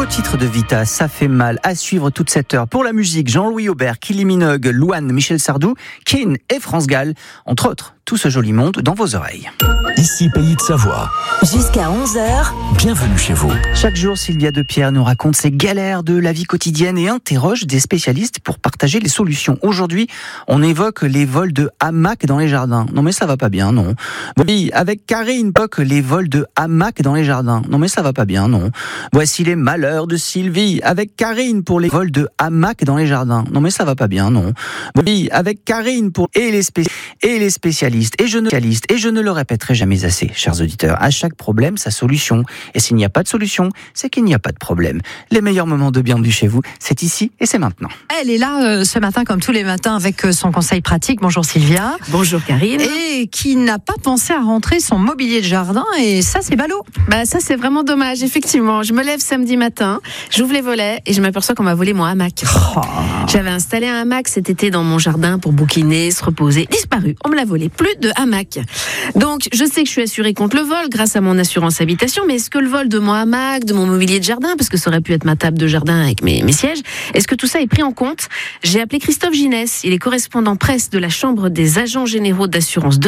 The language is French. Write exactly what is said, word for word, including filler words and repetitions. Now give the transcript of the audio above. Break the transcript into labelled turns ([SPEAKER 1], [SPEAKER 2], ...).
[SPEAKER 1] titre de Vita, Ça fait mal, à suivre toute cette heure. Pour la musique, Jean-Louis Aubert, Kylie Minogue, Louane, Michel Sardou, Keane et France Gall, entre autres. Tout ce joli monde dans vos oreilles.
[SPEAKER 2] Ici Pays de Savoie.
[SPEAKER 3] Jusqu'à onze heures.
[SPEAKER 2] Bienvenue chez vous.
[SPEAKER 1] Chaque jour, Sylvia Depierre nous raconte ses galères de la vie quotidienne et interroge des spécialistes pour partager les solutions. Aujourd'hui, on évoque les vols de hamac dans les jardins. Non mais ça va pas bien, non. Oui, avec Karine, évoque les vols de hamac dans les jardins. Non mais ça va pas bien, non. Voici les malheurs de Sylvie avec Karine pour les vols de hamac dans les jardins. Non mais ça va pas bien, non. Oui, avec Karine pour et les spé... et les spécialistes. Et je, ne... et je ne le répéterai jamais assez, chers auditeurs. À chaque problème, sa solution. Et s'il n'y a pas de solution, c'est qu'il n'y a pas de problème. Les meilleurs moments de bienvenue chez vous, c'est ici et c'est maintenant.
[SPEAKER 4] Elle est là euh, ce matin, comme tous les matins, avec euh, son conseil pratique. Bonjour Sylvia.
[SPEAKER 5] Bonjour Karine.
[SPEAKER 4] Et qui n'a pas pensé à rentrer son mobilier de jardin, et ça c'est ballot.
[SPEAKER 5] Bah ça c'est vraiment dommage, effectivement. Je me lève samedi matin, j'ouvre les volets et je m'aperçois qu'on m'a volé mon hamac.
[SPEAKER 4] Oh.
[SPEAKER 5] J'avais installé un hamac cet été dans mon jardin pour bouquiner, se reposer. Disparu, on me l'a volé. Plus de hamac. Donc, je sais que je suis assurée contre le vol grâce à mon assurance habitation, mais est-ce que le vol de mon hamac, de mon mobilier de jardin, parce que ça aurait pu être ma table de jardin avec mes, mes sièges, est-ce que tout ça est pris en compte ? J'ai appelé Christophe Ginès, il est correspondant presse de la Chambre des agents généraux d'assurance de